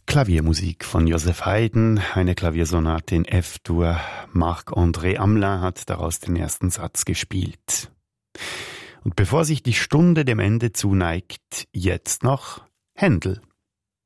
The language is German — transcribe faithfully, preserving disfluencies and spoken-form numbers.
Klaviermusik von Joseph Haydn, eine Klaviersonate in F-Dur. Marc-André Hamelin hat daraus den ersten Satz gespielt. Und bevor sich die Stunde dem Ende zuneigt, jetzt noch Händel.